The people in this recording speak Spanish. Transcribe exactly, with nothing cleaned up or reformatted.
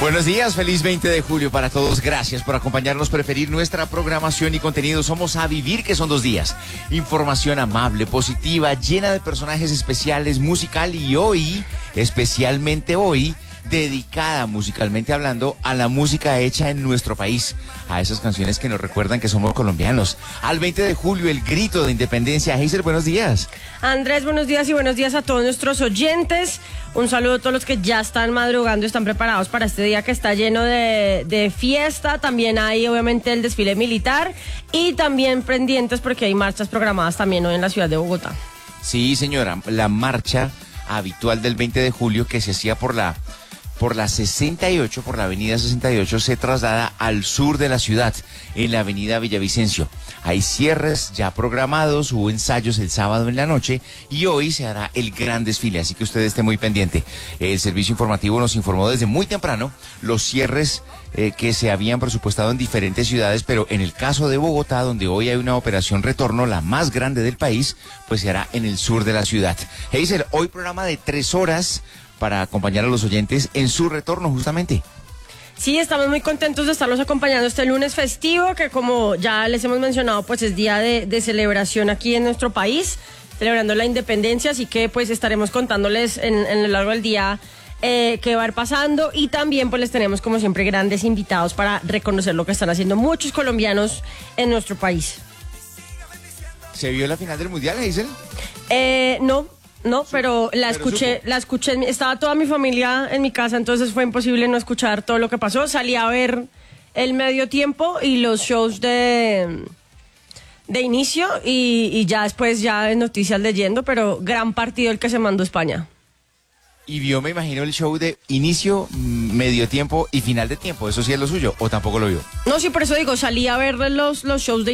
Buenos días, feliz veinte de julio para todos. Gracias por acompañarnos, preferir nuestra programación y contenido. Somos A Vivir, que son dos días. Información amable, positiva, llena de personajes especiales, musical y hoy, especialmente hoy, dedicada musicalmente hablando a la música hecha en nuestro país, a esas canciones que nos recuerdan que somos colombianos. Al veinte de julio, el grito de independencia. Hazel, buenos días. Andrés, buenos días y buenos días a todos nuestros oyentes. Un saludo a todos los que ya están madrugando, están preparados para este día que está lleno de, de fiesta. También hay obviamente el desfile militar y también pendientes porque hay marchas programadas también hoy en la ciudad de Bogotá. Sí, señora, la marcha habitual del veinte de julio que se hacía por la por la sesenta y ocho, por la avenida sesenta y ocho, se traslada al sur de la ciudad, en la avenida Villavicencio. Hay cierres ya programados, hubo ensayos el sábado en la noche y hoy se hará el gran desfile, así que usted esté muy pendiente. El servicio informativo nos informó desde muy temprano los cierres eh, que se habían presupuestado en diferentes ciudades, pero en el caso de Bogotá, donde hoy hay una operación retorno, la más grande del país, pues se hará en el sur de la ciudad. Hazel, hoy programa de tres horas para acompañar a los oyentes en su retorno justamente. Sí, estamos muy contentos de estarlos acompañando este lunes festivo, que como ya les hemos mencionado, pues es día de, de celebración aquí en nuestro país, celebrando la independencia, así que pues estaremos contándoles en, en lo largo del día eh, qué va a ir pasando, y también pues les tenemos como siempre grandes invitados para reconocer lo que están haciendo muchos colombianos en nuestro país. ¿Se vio la final del Mundial, Hazel? Eh, no. No, pero la pero escuché, supo. la escuché, estaba toda mi familia en mi casa, entonces fue imposible no escuchar todo lo que pasó. Salí a ver el medio tiempo y los shows de, de inicio y, y ya después ya en noticias leyendo, pero gran partido el que se mandó España. Y vio, me imagino, el show de inicio, medio tiempo y final de tiempo. ¿Eso sí es lo suyo o tampoco lo vio? No, sí, por eso digo, salí a ver los, los shows de